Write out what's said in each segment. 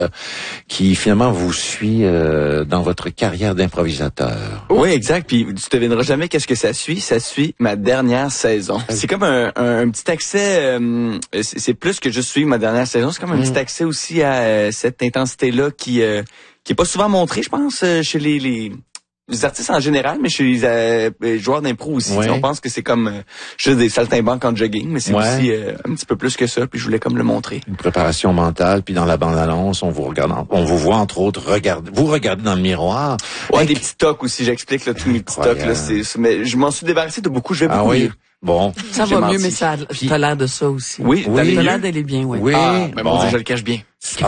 qui finalement vous suit dans votre carrière d'improvisateur. Oui, exact. Puis tu devineras jamais qu'est-ce que ça suit. Ça suit ma dernière saison. C'est comme un petit accès. C'est plus que juste suivre ma dernière saison. C'est comme un petit accès aussi à cette intensité-là qui est pas souvent montrée, je pense, chez les artistes en général, mais chez les joueurs d'impro aussi. Ouais. On pense que c'est comme juste des saltimbanques en jogging, mais c'est aussi un petit peu plus que ça. Puis je voulais comme le montrer. Une préparation mentale, puis dans la bande-annonce, on vous voit entre autres vous regardez dans le miroir. Ouais, des petits tocs aussi. J'explique là tous mes petits tocs là. Mais je m'en suis débarrassé de beaucoup. Je vais beaucoup mieux. Bon. Ça J'ai va menti. mieux, mais ça t'as l'air de ça aussi. Oui, T'as mieux. l'air d'aller bien, oui. Oui. Mais bon, je le cache bien.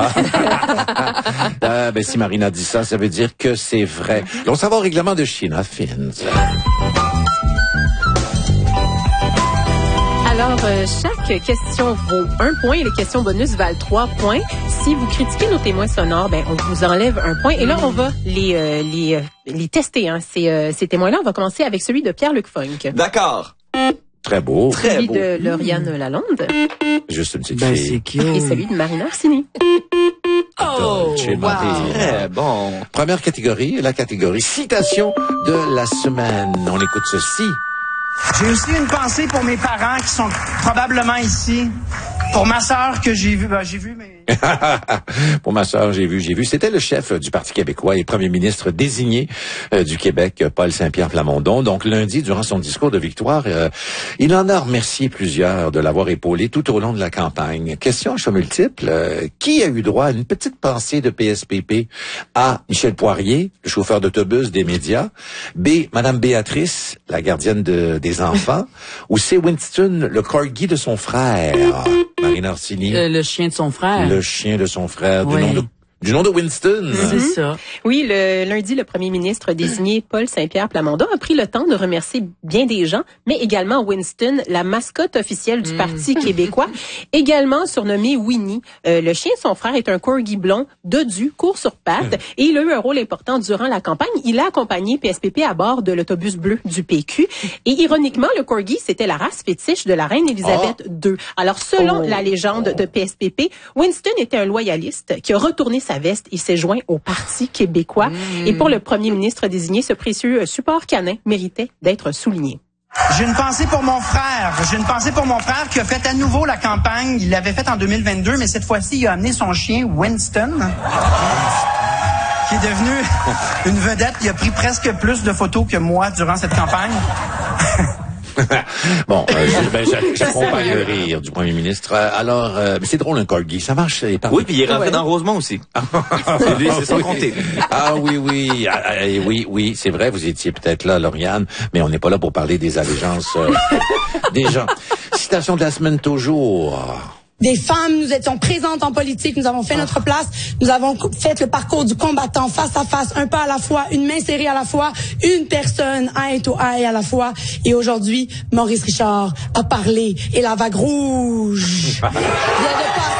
Ben, si Marina dit ça, ça veut dire que c'est vrai. On s'en va au règlement de Sheena Fins. Alors, chaque question vaut 1 point et les questions bonus valent 3 points. Si vous critiquez nos témoins sonores, ben on vous enlève 1 point. Et là, on va les tester. Hein. Ces témoins-là, on va commencer avec celui de Pierre-Luc Funk. D'accord. Très beau. Très Celui beau. de Lauriane Lalonde. Juste une petite Ben, fille. c'est cute. Et celui de Marina Orsini. Dolce Maria. Très bon. Première catégorie, la catégorie citation de la semaine. On écoute ceci. J'ai aussi une pensée pour mes parents qui sont probablement ici. Pour ma sœur que j'ai vue, mais... Pour ma sœur, j'ai vu. C'était le chef du Parti québécois et premier ministre désigné du Québec, Paul Saint-Pierre Plamondon. Donc lundi, durant son discours de victoire, il en a remercié plusieurs de l'avoir épaulé tout au long de la campagne. Question à choix multiple. Qui a eu droit à une petite pensée de PSPP? A. Michel Poirier, le chauffeur d'autobus des médias. B. Madame Béatrice, la gardienne des enfants. Ou C. Winston, le corgi de son frère. Marina Orsini. Le chien de son frère. Le chien de son frère, Oui. du nom de Winston. C'est ça. Oui, le lundi, le premier ministre désigné Paul Saint-Pierre Plamondon a pris le temps de remercier bien des gens, mais également Winston, la mascotte officielle du Parti québécois, également surnommé Winnie. Le chien de son frère est un corgi blond, dodu, court sur pattes, et il a eu un rôle important durant la campagne. Il a accompagné PSPP à bord de l'autobus bleu du PQ. Et ironiquement, le corgi, c'était la race fétiche de la reine Élisabeth II. Alors, selon la légende de PSPP, Winston était un loyaliste qui a retourné sa veste. Il s'est joint au Parti québécois. Et pour le premier ministre désigné, ce précieux support canin méritait d'être souligné. J'ai une pensée pour mon frère. J'ai une pensée pour mon frère qui a fait à nouveau la campagne. Il l'avait faite en 2022, mais cette fois-ci, il a amené son chien, Winston, qui est devenu une vedette. Il a pris presque plus de photos que moi durant cette campagne. Bon, j'accompagne le rire du premier ministre. Alors, mais c'est drôle un corgi, ça marche. Oui, puis il est rentré dans Rosemont aussi. C'est lui, c'est son comté. Ah oui, c'est vrai, vous étiez peut-être là, Lauriane, mais on n'est pas là pour parler des allégeances des gens. Citation de la semaine toujours. Des femmes, nous étions présentes en politique, nous avons fait notre place, nous avons fait le parcours du combattant face à face, un pas à la fois, une main serrée à la fois, une personne eye to eye à la fois. Et aujourd'hui, Maurice Richard a parlé et la vague rouge vient de passer.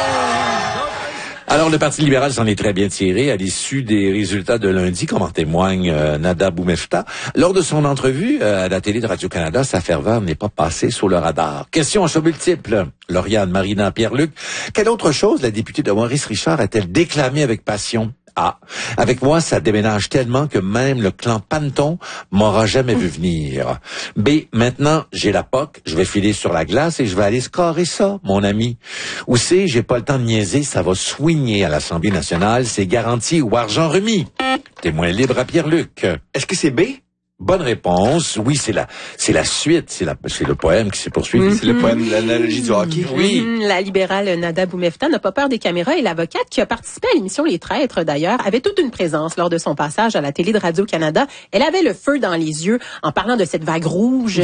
Alors, le Parti libéral s'en est très bien tiré à l'issue des résultats de lundi, comme en témoigne Nada Boumefta. Lors de son entrevue à la télé de Radio-Canada, sa ferveur n'est pas passée sous le radar. Question en choix multiple. Lauriane, Marina, Pierre-Luc, quelle autre chose la députée de Maurice Richard a-t-elle déclamé avec passion? A. Avec moi, ça déménage tellement que même le clan Panton m'aura jamais vu venir. B. Maintenant, j'ai la POC, je vais filer sur la glace et je vais aller scorer ça, mon ami. Ou C. J'ai pas le temps de niaiser, ça va swinguer à l'Assemblée nationale, c'est garanti ou argent remis. Témoin libre à Pierre-Luc. Est-ce que c'est B? Bonne réponse. Oui, c'est la suite, c'est le poème qui s'est poursuivi. C'est le poème de l'analogie du hockey. Oui. La libérale Nada Boumefta n'a pas peur des caméras et l'avocate qui a participé à l'émission Les Traîtres, d'ailleurs, avait toute une présence lors de son passage à la télé de Radio-Canada. Elle avait le feu dans les yeux en parlant de cette vague rouge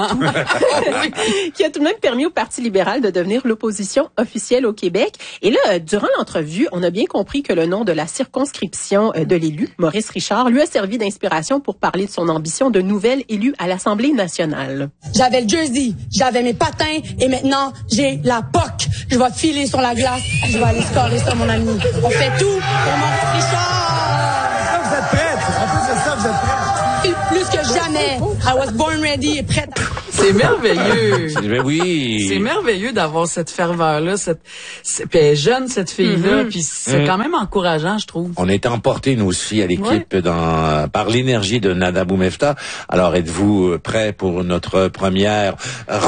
qui a tout de même permis au Parti libéral de devenir l'opposition officielle au Québec. Et là, durant l'entrevue, on a bien compris que le nom de la circonscription de l'élu, Maurice Richard, lui a servi d'inspiration pour parler de son ambition de nouvel élu à l'Assemblée nationale. J'avais le jersey, j'avais mes patins et maintenant j'ai la POC. Je vais filer sur la glace, je vais aller scorer ça, mon ami. On fait tout pour Maurice Richard. Vous êtes prête? En plus de ça, vous êtes prête? Plus que jamais, I was born ready et prête. C'est merveilleux. Ben oui. C'est merveilleux d'avoir cette ferveur-là, puis elle est jeune, cette fille-là, puis c'est quand même encourageant, je trouve. On est emportés, nous aussi, à l'équipe par l'énergie de Nada Boumefta. Alors, êtes-vous prêts pour notre première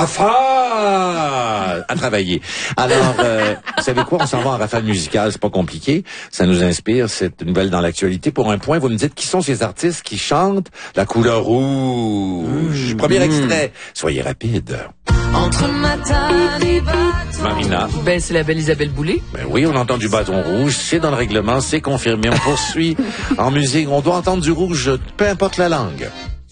rafale à travailler? Alors, vous savez quoi? On s'en va en rafale musicale, c'est pas compliqué. Ça nous inspire, c'est une nouvelle dans l'actualité. Pour un point, vous me dites qui sont ces artistes qui chantent la couleur rouge. Premier extrait. Soyez rapide. Entre Matane et Baton. Marina. Ben, c'est la belle Isabelle Boulay. Ben oui, on entend du bâton rouge, c'est dans le règlement, c'est confirmé, on poursuit. En musique, on doit entendre du rouge, peu importe la langue.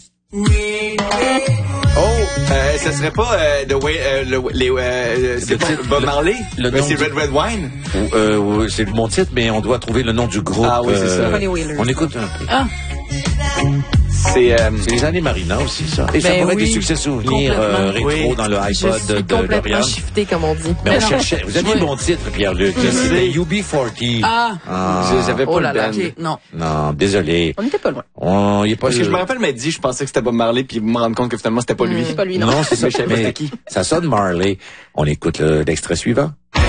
Ça serait pas c'est pas Bob Marley? C'est Red Wine? C'est mon titre, mais on doit trouver le nom du groupe. Ah oui, c'est ça. On écoute un peu. Ah. C'est les années Marina aussi, ça. Et ça pourrait être des succès souvenirs rétro dans le iPod de complètement Lauriane. shifté, comme on dit. Mais on cherchait. Vous aviez le bon titre, Pierre-Luc. C'était UB40. J'avais pas le band. Okay, non. Non, désolé. On n'était pas loin. Il est pas Parce que je me rappelle m'être dit, je pensais que c'était Bob Marley, puis me rendre compte que finalement c'était pas lui. C'est pas lui, non. Non, c'est ça. Mais je savais pas c'était qui. Ça sonne Marley. On écoute l'extrait suivant.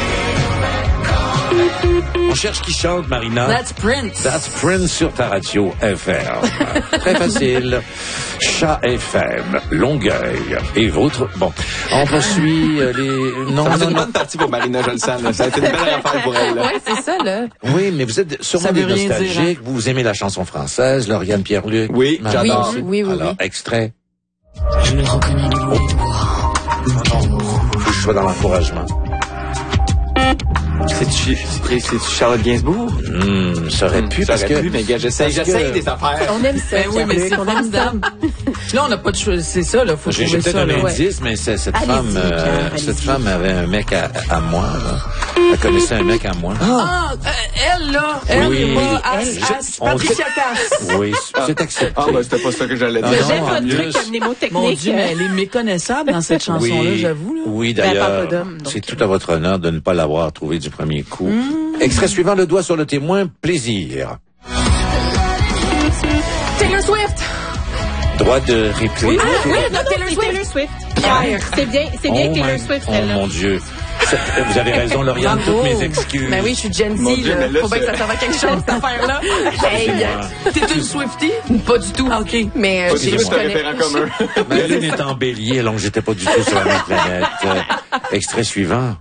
On cherche qui chante, Marina. That's Prince. That's Prince sur ta radio FM. Très facile. Chat FM, Longueuil. Et votre... Bon, on poursuit les... Non, c'est une bonne partie pour Marina, je le sens. Là. Ça a été une belle affaire pour elle. Ouais, c'est ça, là. Oui, mais vous êtes sûrement des nostalgiques. Vous aimez la chanson française, Lauriane Pierre-Luc. Oui, j'adore. Oui. Alors, extrait. Je ne reconnais nulle voix. Non, faut que je sois dans l'encouragement. C'est Charlotte Gainsbourg? Ça aurait pu, parce que... mais gars, j'essaye des affaires. On aime ça. Ben oui, mais c'est on aime ça. formidable. Là, on n'a pas de choix. C'est ça, là. Faut J'ai trouver peut-être ça, un là. indice, mais cette Allez-y, femme avait un mec à moi, là. Elle connaissait un mec à moi. Elle, là. Elle, Oui. Patricia Cass. Oui, c'est accepté. Ah, ben, c'était pas ça que j'allais dire. Non, J'ai en pas de plus- truc mnémotechnique. Mon Dieu, mais elle est méconnaissable dans cette chanson-là, j'avoue, là. Oui, Ben, elle parle d'ailleurs, pas d'homme, donc. c'est tout à votre honneur de ne pas l'avoir trouvé du premier coup. Extrait suivant, le doigt sur le témoin, plaisir. Taylor Swift! Droit de réplique. Taylor Swift. Pierre. C'est bien Taylor Swift, Oh celle-là. mon Dieu. Vous avez raison, Lauriane, Bravo. toutes mes excuses. Ben oui, je suis Gen Z, Mon Dieu, là. mais là, Faut bien que c'est- ça serve à quelque chose, cette affaire-là. Hey, T'es une Swiftie? pas du tout. Ah, OK. Mais C'est je juste un connais. référent commun. Ma lune est en bélier, donc j'étais pas du tout sur la même planète. Extrait suivant.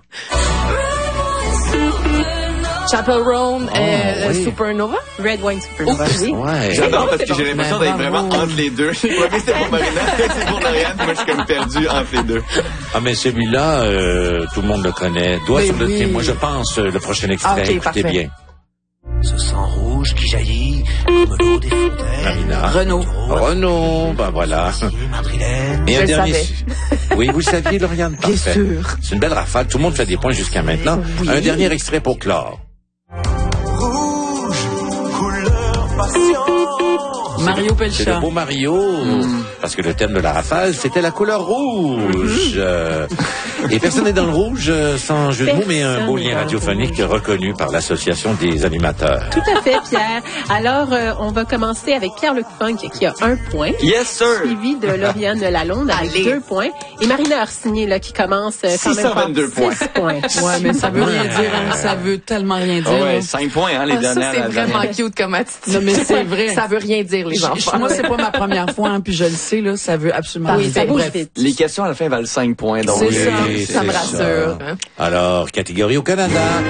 Chappell Roan, oui. Supernova. Red Wine Supernova. Oui. Ouais. J'adore parce que C'est j'ai bon. l'impression Ben, d'être vraiment bravo. entre les deux. Le premier c'était pour Marina, c'est pour Lauriane, moi je suis comme perdu entre les deux. Ah, mais celui-là, tout le monde le connaît. Doigt Mais sur le oui. témoin. Je pense, le prochain extrait. Ah, ok, Écoutez parfait. bien. Ce sang rouge qui jaillit comme l'eau des fontaines. Marina. Renaud. Ben voilà. Madrilène. Et Je un le dernier. savais. Oui, vous le saviez, Lauriane? Bien Parfait. sûr. C'est une belle rafale. Tout le monde fait des points jusqu'à maintenant. Oui. Un dernier extrait pour clore. Rouge, couleur passion. Mario C'est le Pelcha. beau Mario, parce que le thème de la rafale, c'était la couleur rouge. Et personne n'est dans le rouge, sans jeu de mots, mais un beau Personne n'est lien dans le radiophonique reconnu par l'Association des animateurs. Tout à fait, Pierre. Alors, on va commencer avec Pierre-Luc Funk qui a 1 point. Yes, sir! Suivi de Lauriane Lalonde avec Allez. 2 points. Et Marina Arsigné, là, qui commence quand même par 622 points. 6 points. Ouais, mais ça veut rien dire, hein. Ça veut tellement rien dire. Ah ouais, là. 5 points, hein, les Ah, ça, dernières. c'est la vraiment dernière. cute comme attitude. Non, mais c'est vrai. Ça veut rien dire, les enfants. Moi, c'est pas ma première fois, hein, puis je le sais, là, ça veut absolument Oui, rien ça dire. bouge Bref. vite. Les questions à la fin valent 5 points, donc. C'est ça. Oui, Ça me c'est rassure. hein. Alors, catégorie au Canada.